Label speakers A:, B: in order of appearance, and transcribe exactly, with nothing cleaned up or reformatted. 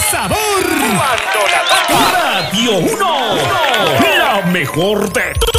A: sabor. Cuando la toca Radio uno, la mejor de